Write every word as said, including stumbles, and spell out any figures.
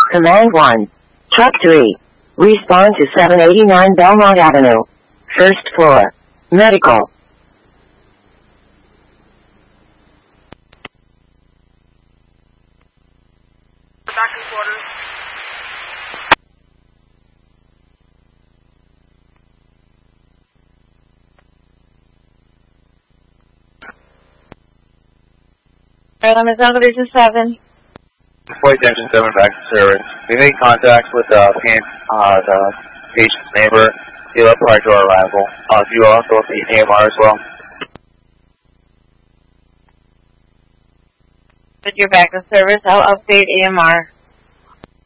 Command one. Truck three. Respond to seven eighty-nine Belmont Avenue. First floor. Medical. Doctor's orders. Airline is Elevation seven. Flight Engine seven back to service. We made contact with uh, pan, uh, the patient's neighbor. He left prior to our arrival. Uh, do you also see A M R as well? With your back of service, I'll update A M R.